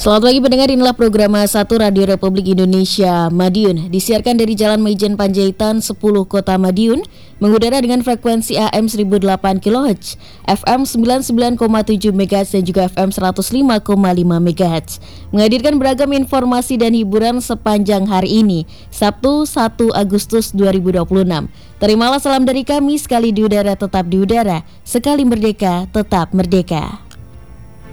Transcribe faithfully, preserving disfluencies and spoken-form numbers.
Selamat pagi pendengar, inilah program satu Radio Republik Indonesia Madiun. Disiarkan dari Jalan Maijen Panjaitan sepuluh Kota Madiun, mengudara dengan frekuensi A M seribu delapan kilohertz, F M sembilan puluh sembilan koma tujuh megahertz dan juga F M seratus lima koma lima megahertz. Menghadirkan beragam informasi dan hiburan sepanjang hari ini, Sabtu satu Agustus dua ribu dua puluh enam. Terimalah salam dari kami, sekali di udara tetap di udara, sekali merdeka tetap merdeka.